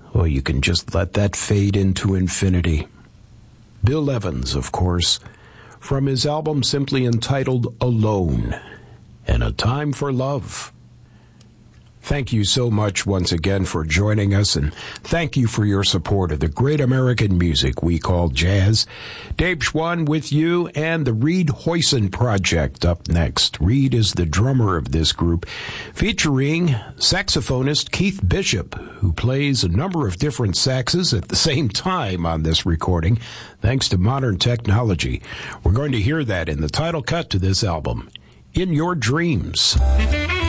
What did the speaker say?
or you can just let that fade into infinity. Bill Evans, of course, from his album simply entitled Alone and A Time for Love. Thank you so much once again for joining us, and thank you for your support of the great American music we call jazz. Dave Schwann with you, and the Reed Hoyson Project up next. Reed is the drummer of this group, featuring saxophonist Keith Bishop, who plays a number of different saxes at the same time on this recording, thanks to modern technology. We're going to hear that in the title cut to this album, In Your Dreams.